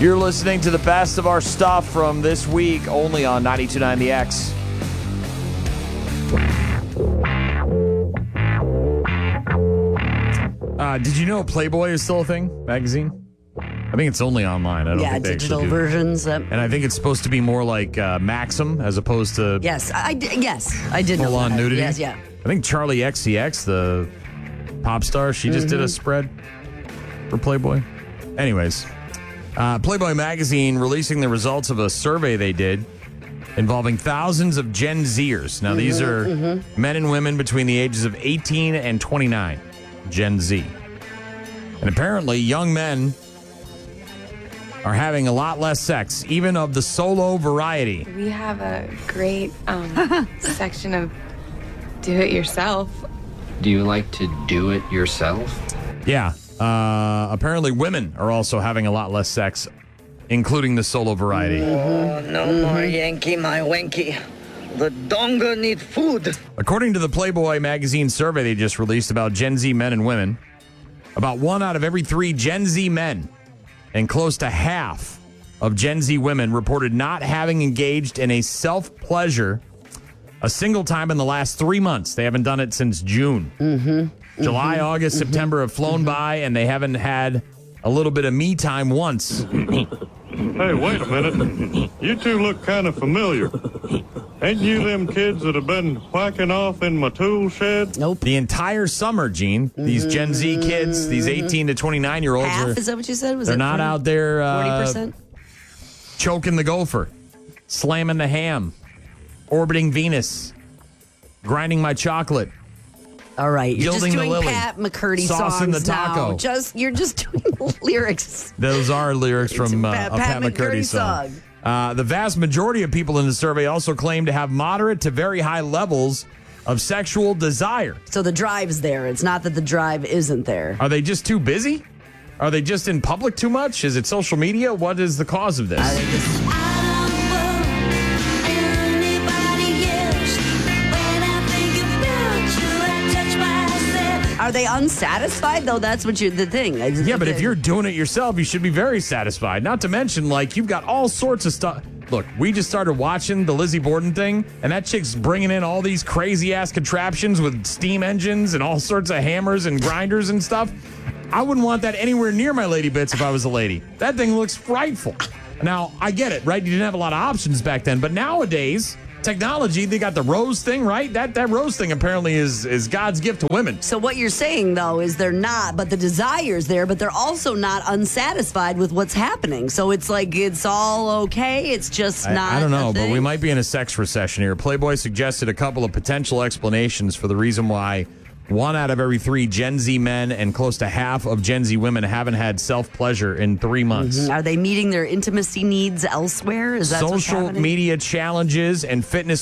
You're listening to the best of our stuff from this week, only on 92.9 The X. Did you know Playboy is still a thing? Magazine? I think it's only online. I don't think they digital actually do. versions. And I think it's supposed to be more like Maxim as opposed to I did know full-on that. nudity. Yes, yeah. I think Charlie XCX, the pop star, she just did a spread for Playboy. Anyways, Playboy magazine releasing the results of a survey they did involving thousands of Gen Zers. Now, these are men and women between the ages of 18 and 29, Gen Z. And apparently, young men are having a lot less sex, even of the solo variety. We have a great section of do-it-yourself. Do you like to do it yourself? Yeah. Apparently, women are also having a lot less sex, including the solo variety. Oh, no more Yankee, my wanky. The donga need food. According to the Playboy magazine survey they just released about Gen Z men and women, about 1 out of every 3 Gen Z men and close to half of Gen Z women reported not having engaged in a self-pleasure a single time in the last 3 months. They haven't done it since June. July, August, September have flown by, and they haven't had a little bit of me time once. Hey, wait a minute. You two look kind of familiar. Ain't you them kids that have been whacking off in my tool shed? Nope. The entire summer, Gene, these Gen Z kids, these 18 to 29-year-olds, Half, is that what you said? Was they're it not 40, out there 40%? choking the gopher, slamming the ham, orbiting Venus, grinding my chocolate. All right, you're Gilding just the doing lily. Pat McCurdy Saucing songs the taco. now. You're just doing lyrics. Those are lyrics from a Pat McCurdy song. The vast majority of people in the survey also claim to have moderate to very high levels of sexual desire. So the drive's there. It's not that the drive isn't there. Are they just too busy? Are they just in public too much? Is it social media? What is the cause of this? I think it's Are they unsatisfied, though? That's what the thing. Yeah, but if you're doing it yourself, you should be very satisfied. Not to mention, like, you've got all sorts of stuff. Look, we just started watching the Lizzie Borden thing, and that chick's bringing in all these crazy-ass contraptions with steam engines and all sorts of hammers and grinders and stuff. I wouldn't want that anywhere near my lady bits if I was a lady. That thing looks frightful. Now, I get it, right? You didn't have a lot of options back then, but nowadays, technology, they got the rose thing, right? That rose thing apparently is God's gift to women. So what you're saying, though, is they're not, but the desire's there, but they're also not unsatisfied with what's happening. So it's like it's all okay. It's just not. I don't know, a thing. but we might be in a sex recession here. Playboy suggested a couple of potential explanations for the reason why 1 out of every 3 Gen Z men and close to half of Gen Z women haven't had self-pleasure in 3 months. Are they meeting their intimacy needs elsewhere? Is that what's Social happening? media challenges and fitness